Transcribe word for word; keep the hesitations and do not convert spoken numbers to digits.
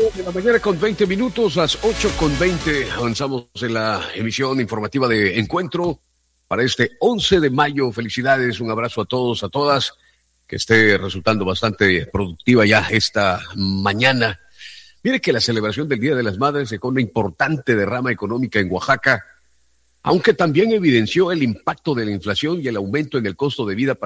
De la mañana con veinte minutos, las ocho con veinte. Avanzamos en la emisión informativa de Encuentro para este once de mayo. Felicidades, un abrazo a todos, a todas. Que esté resultando bastante productiva ya esta mañana. Mire que la celebración del Día de las Madres dejó una importante derrama económica en Oaxaca, aunque también evidenció el impacto de la inflación y el aumento en el costo de vida para